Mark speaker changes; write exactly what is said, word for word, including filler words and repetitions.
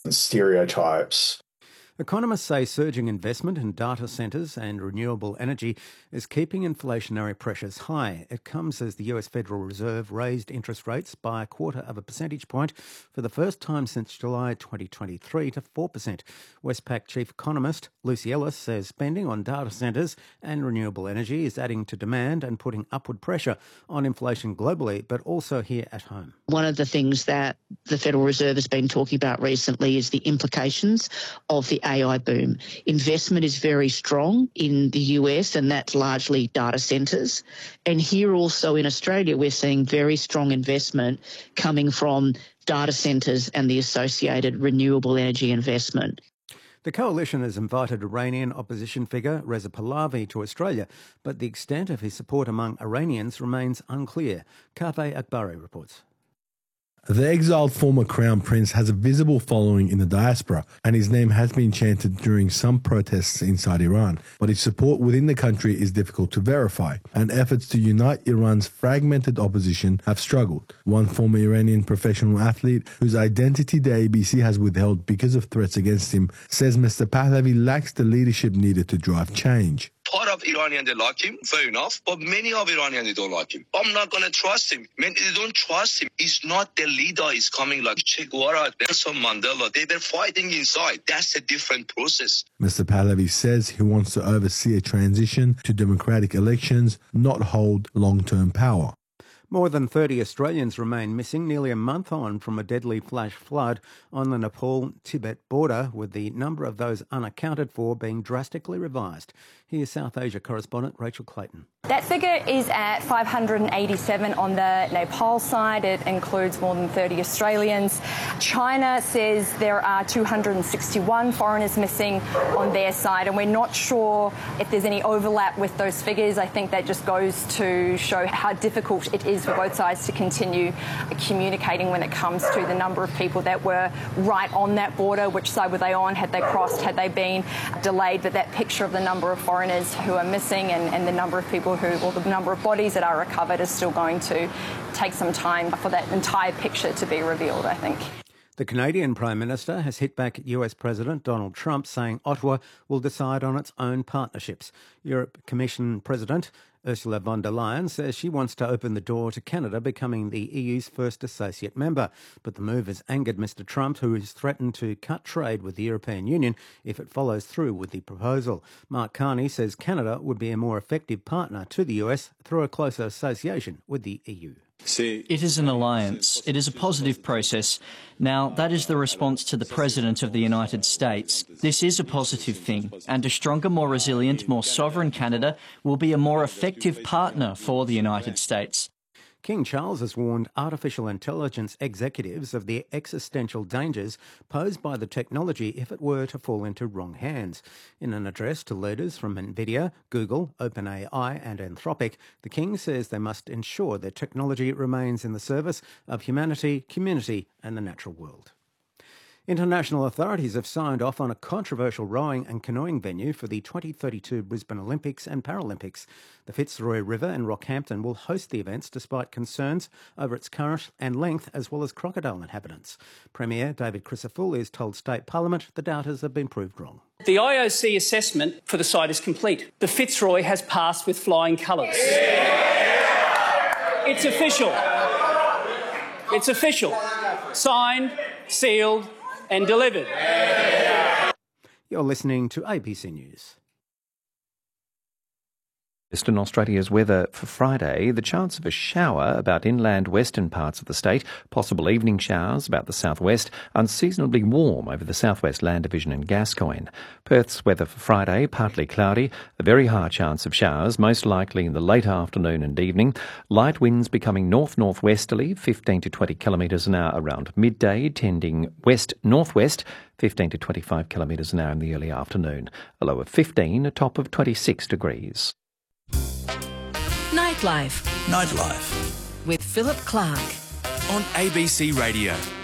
Speaker 1: stereotypes.
Speaker 2: Economists say surging investment in data centres and renewable energy is keeping inflationary pressures high. It comes as the U S Federal Reserve raised interest rates by a quarter of a percentage point for the first time since July twenty twenty-three to four percent. Westpac chief economist Lucy Ellis says spending on data centres and renewable energy is adding to demand and putting upward pressure on inflation globally, but also here at home.
Speaker 3: One of the things that the Federal Reserve has been talking about recently is the implications of the A I boom. Investment is very strong in the U S, and that's largely data centres. And here also in Australia, we're seeing very strong investment coming from data centres and the associated renewable energy investment.
Speaker 2: The coalition has invited Iranian opposition figure Reza Pahlavi to Australia, but the extent of his support among Iranians remains unclear. Kaveh Akbari reports.
Speaker 4: The exiled former Crown Prince has a visible following in the diaspora, and his name has been chanted during some protests inside Iran. But his support within the country is difficult to verify, and efforts to unite Iran's fragmented opposition have struggled. One former Iranian professional athlete, whose identity the A B C has withheld because of threats against him, says Mister Pahlavi lacks the leadership needed to drive change.
Speaker 5: Part of Iranians, they like him, fair enough, but many of Iranians, they don't like him. I'm not going to trust him. Man, they don't trust him. He's not the leader. He's coming like Che Guevara, Nelson Mandela. They were fighting inside. That's a different process.
Speaker 4: Mister Pahlavi says he wants to oversee a transition to democratic elections, not hold long-term power.
Speaker 2: More than thirty Australians remain missing nearly a month on from a deadly flash flood on the Nepal-Tibet border, with the number of those unaccounted for being drastically revised. Here's South Asia correspondent Rachel Clayton.
Speaker 6: That figure is at five hundred eighty-seven on the Nepal side. It includes more than thirty Australians. China says there are two hundred sixty-one foreigners missing on their side, and we're not sure if there's any overlap with those figures. I think that just goes to show how difficult it is for both sides to continue communicating when it comes to the number of people that were right on that border. Which side were they on? Had they crossed? Had they been delayed? But that picture of the number of foreigners who are missing and, and the number of people who, or the number of bodies that are recovered, is still going to take some time for that entire picture to be revealed, I think.
Speaker 2: The Canadian Prime Minister has hit back at U S President Donald Trump, saying Ottawa will decide on its own partnerships. Europe Commission President Ursula von der Leyen says she wants to open the door to Canada becoming the E U's first associate member. But the move has angered Mister Trump, who has threatened to cut trade with the European Union if it follows through with the proposal. Mark Carney says Canada would be a more effective partner to the U S through a closer association with the E U.
Speaker 7: It is an alliance. It is a positive process. Now, that is the response to the President of the United States. This is a positive thing, and a stronger, more resilient, more sovereign Canada will be a more effective partner for the United States.
Speaker 2: King Charles has warned artificial intelligence executives of the existential dangers posed by the technology if it were to fall into wrong hands. In an address to leaders from NVIDIA, Google, OpenAI and Anthropic, the King says they must ensure their technology remains in the service of humanity, community and the natural world. International authorities have signed off on a controversial rowing and canoeing venue for the twenty thirty-two Brisbane Olympics and Paralympics. The Fitzroy River in Rockhampton will host the events despite concerns over its current and length as well as crocodile inhabitants. Premier David Crisafulli told State Parliament the doubters have been proved wrong.
Speaker 8: The I O C assessment for the site is complete. The Fitzroy has passed with flying colours. Yeah. It's official. It's official. Signed, sealed and delivered.
Speaker 2: You're listening to A B C News.
Speaker 9: Western Australia's weather for Friday, the chance of a shower about inland western parts of the state, possible evening showers about the southwest, unseasonably warm over the southwest land division and Gascoyne. Perth's weather for Friday, partly cloudy, a very high chance of showers, most likely in the late afternoon and evening. Light winds becoming north-northwesterly, fifteen to twenty kilometres an hour around midday, tending west-northwest, fifteen to twenty-five kilometres an hour in the early afternoon. A low of fifteen, a top of twenty-six degrees.
Speaker 10: Nightlife.
Speaker 11: Nightlife.
Speaker 10: With Philip Clark.
Speaker 11: On A B C Radio.